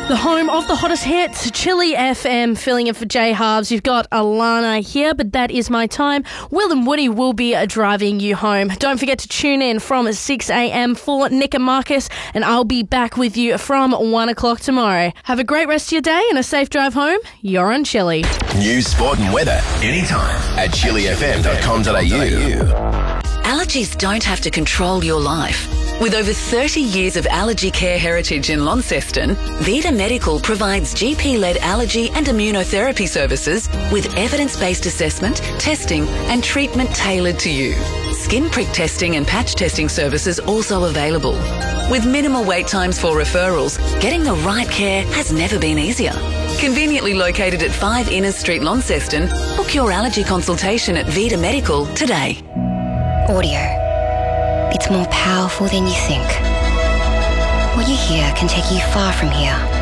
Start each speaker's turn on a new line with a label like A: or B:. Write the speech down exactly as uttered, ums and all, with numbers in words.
A: The home of the hottest hits, Chili F M, filling in for Jay Harves. You've got Alana here, but that is my time. Will and Woody will be uh, driving you home. Don't forget to tune in from six a.m. for Nick and Marcus, and I'll be back with you from one o'clock tomorrow. Have a great rest of your day and a safe drive home. You're on Chili.
B: News, sport and weather anytime at chili f m dot com dot a u.
C: Allergies don't have to control your life. With over thirty years of allergy care heritage in Launceston, Vita Medical provides G P-led allergy and immunotherapy services with evidence-based assessment, testing and treatment tailored to you. Skin prick testing and patch testing services also available. With minimal wait times for referrals, getting the right care has never been easier. Conveniently located at five Innes Street, Launceston, book your allergy consultation at Vita Medical today.
D: Audio. It's more powerful than you think. What you hear can take you far from here.